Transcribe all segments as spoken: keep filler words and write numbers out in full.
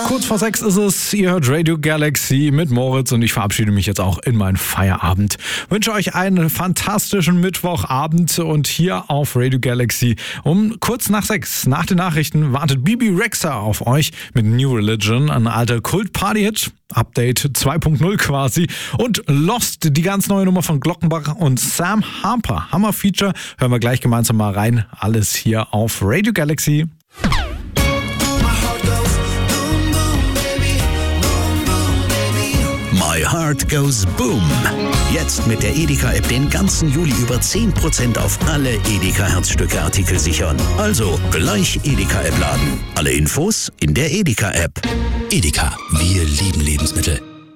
Kurz vor sechs ist es, ihr hört Radio Galaxy mit Moritz und ich verabschiede mich jetzt auch in meinen Feierabend. Wünsche euch einen fantastischen Mittwochabend und hier auf Radio Galaxy um kurz nach sechs, nach den Nachrichten, wartet Bibi Rexha auf euch mit New Religion, ein alter Kult-Party-Hit. Update zwei Punkt null quasi. Und Lost, die ganz neue Nummer von Glockenbach und Sam Harper. Hammer-Feature. Hören wir gleich gemeinsam mal rein. Alles hier auf Radio Galaxy. My Heart Goes Boom. Jetzt mit der Edeka-App den ganzen Juli über zehn Prozent auf alle Edeka-Herzstücke-Artikel sichern. Also gleich Edeka-App laden. Alle Infos in der Edeka-App. Edeka, wir lieben Lebensmittel.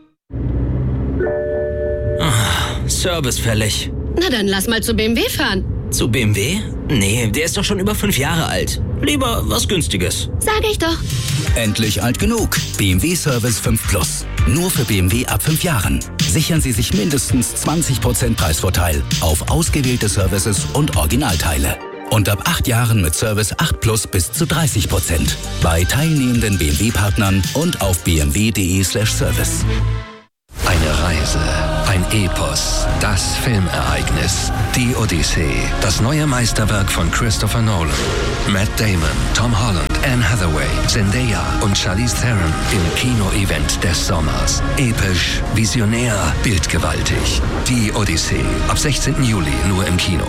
Ah, Service fällig. Na dann lass mal zu B M W fahren. Zu B M W? Nee, der ist doch schon über fünf Jahre alt. Lieber was Günstiges. Sag ich doch. Endlich alt genug. B M W Service fünf Plus. Nur für B M W ab fünf Jahren. Sichern Sie sich mindestens zwanzig Prozent Preisvorteil auf ausgewählte Services und Originalteile. Und ab acht Jahren mit Service acht Plus bis zu dreißig Prozent. Bei teilnehmenden B M W-Partnern und auf b m w punkt d e slash service. Eine Reise, ein Epos, das Filmereignis, die Odyssee, das neue Meisterwerk von Christopher Nolan. Matt Damon, Tom Holland, Anne Hathaway, Zendaya und Charlize Theron im Kino-Event des Sommers. Episch, visionär, bildgewaltig. Die Odyssee, ab sechzehnten Juli nur im Kino.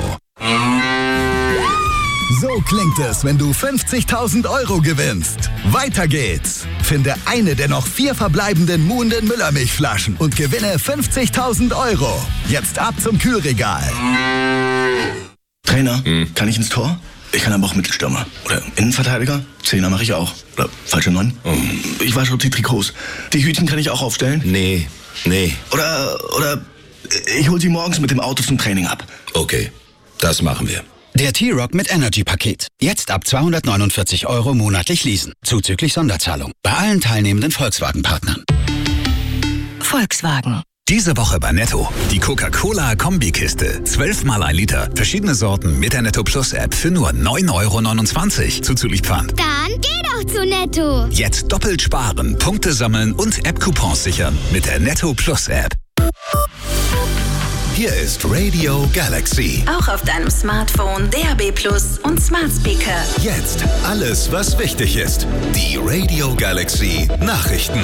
So klingt es, wenn du fünfzigtausend Euro gewinnst. Weiter geht's. Finde eine der noch vier verbleibenden Muhnden Müllermilchflaschen und gewinne fünfzigtausend Euro. Jetzt ab zum Kühlregal. Trainer, hm. kann ich ins Tor? Ich kann aber auch Mittelstürmer. Oder Innenverteidiger? Zehner mache ich auch. Oder falsche Neun? Oh. Ich wasche auch die Trikots. Die Hütchen kann ich auch aufstellen? Nee, nee. Oder, oder ich hol sie morgens mit dem Auto zum Training ab. Okay, das machen wir. Der T-Rock mit Energy-Paket. Jetzt ab zweihundertneunundvierzig Euro monatlich leasen. Zuzüglich Sonderzahlung. Bei allen teilnehmenden Volkswagen-Partnern. Volkswagen. Diese Woche bei Netto. Die Coca-Cola-Kombikiste. zwölf mal ein Liter. Verschiedene Sorten mit der Netto Plus App für nur neun Euro neunundzwanzig. Zuzüglich Pfand. Dann geh doch zu Netto. Jetzt doppelt sparen, Punkte sammeln und App-Coupons sichern mit der Netto Plus App. Hier ist Radio Galaxy. Auch auf deinem Smartphone, D A B Plus und Smart Speaker. Jetzt alles, was wichtig ist. Die Radio Galaxy Nachrichten.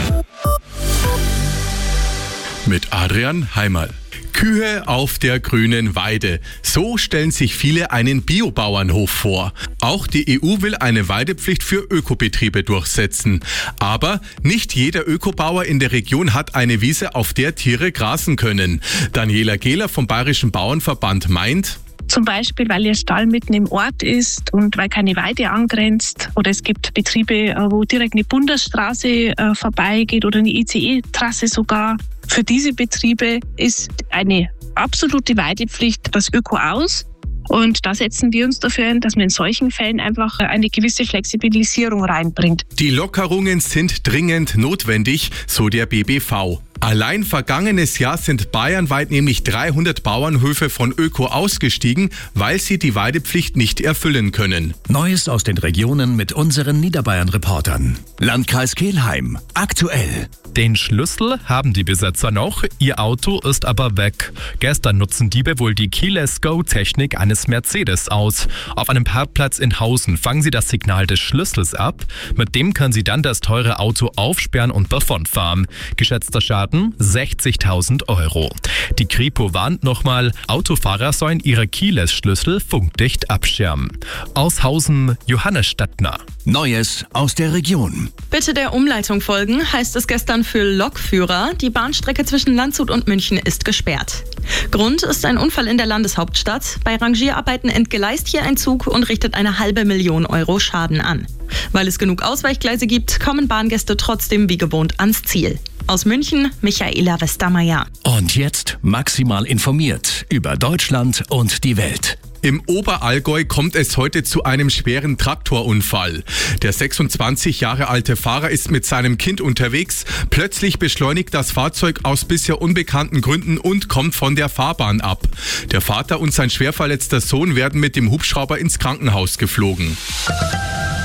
Mit Adrian Heimerl. Kühe auf der grünen Weide. So stellen sich viele einen Biobauernhof vor. Auch die E U will eine Weidepflicht für Ökobetriebe durchsetzen. Aber nicht jeder Ökobauer in der Region hat eine Wiese, auf der Tiere grasen können. Daniela Gehler vom Bayerischen Bauernverband meint, zum Beispiel, weil ihr Stall mitten im Ort ist und weil keine Weide angrenzt. Oder es gibt Betriebe, wo direkt eine Bundesstraße äh, vorbeigeht oder eine I C E-Trasse sogar. Für diese Betriebe ist eine absolute Weidepflicht das Öko aus. Und da setzen wir uns dafür ein, dass man in solchen Fällen einfach eine gewisse Flexibilisierung reinbringt. Die Lockerungen sind dringend notwendig, so der B B V. Allein vergangenes Jahr sind bayernweit nämlich dreihundert Bauernhöfe von Öko ausgestiegen, weil sie die Weidepflicht nicht erfüllen können. Neues aus den Regionen mit unseren Niederbayern-Reportern. Landkreis Kelheim. Aktuell. Den Schlüssel haben die Besitzer noch, ihr Auto ist aber weg. Gestern nutzen Diebe wohl die Keyless-Go-Technik eines Mercedes aus. Auf einem Parkplatz in Hausen fangen sie das Signal des Schlüssels ab. Mit dem können sie dann das teure Auto aufsperren und davonfahren. Geschätzter Schaden sechzigtausend Euro. Die Kripo warnt nochmal, Autofahrer sollen ihre Keyless-Schlüssel funkdicht abschirmen. Aus Hausen, Johannes Stattner. Neues aus der Region. Bitte der Umleitung folgen, heißt es gestern für Lokführer. Die Bahnstrecke zwischen Landshut und München ist gesperrt. Grund ist ein Unfall in der Landeshauptstadt. Bei Rangierarbeiten entgleist hier ein Zug und richtet eine halbe Million Euro Schaden an. Weil es genug Ausweichgleise gibt, kommen Bahngäste trotzdem wie gewohnt ans Ziel. Aus München, Michaela Westermeier. Und jetzt maximal informiert über Deutschland und die Welt. Im Oberallgäu kommt es heute zu einem schweren Traktorunfall. Der sechsundzwanzig Jahre alte Fahrer ist mit seinem Kind unterwegs. Plötzlich beschleunigt das Fahrzeug aus bisher unbekannten Gründen und kommt von der Fahrbahn ab. Der Vater und sein schwerverletzter Sohn werden mit dem Hubschrauber ins Krankenhaus geflogen.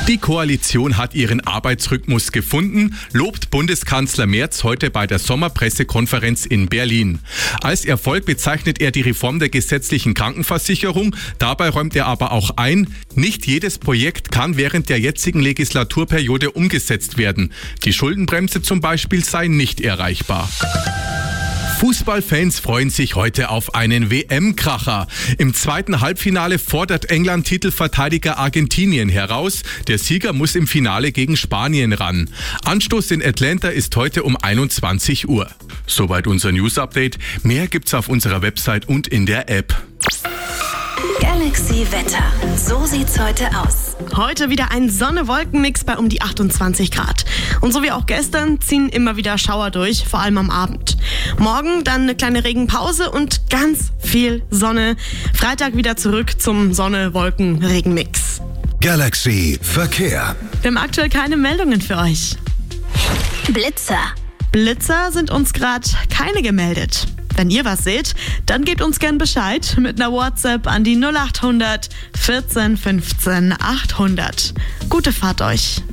Die Koalition hat ihren Arbeitsrhythmus gefunden, lobt Bundeskanzler Merz heute bei der Sommerpressekonferenz in Berlin. Als Erfolg bezeichnet er die Reform der gesetzlichen Krankenversicherung. Dabei räumt er aber auch ein, nicht jedes Projekt kann während der jetzigen Legislaturperiode umgesetzt werden. Die Schuldenbremse zum Beispiel sei nicht erreichbar. Fußballfans freuen sich heute auf einen W M-Kracher. Im zweiten Halbfinale fordert England Titelverteidiger Argentinien heraus. Der Sieger muss im Finale gegen Spanien ran. Anstoß in Atlanta ist heute um einundzwanzig Uhr. Soweit unser News-Update. Mehr gibt's auf unserer Website und in der App. Galaxy Wetter. So sieht's heute aus. Heute wieder ein Sonne-Wolken-Mix bei um die achtundzwanzig Grad. Und so wie auch gestern ziehen immer wieder Schauer durch, vor allem am Abend. Morgen dann eine kleine Regenpause und ganz viel Sonne. Freitag wieder zurück zum Sonne-Wolken-Regen-Mix. Galaxy Verkehr. Wir haben aktuell keine Meldungen für euch. Blitzer. Blitzer sind uns gerade keine gemeldet. Wenn ihr was seht, dann gebt uns gern Bescheid mit einer WhatsApp an die null acht hundert vierzehn fünfzehn achthundert. Gute Fahrt euch.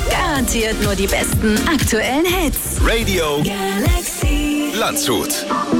Garantiert nur die besten aktuellen Hits. Radio Galaxy Landshut.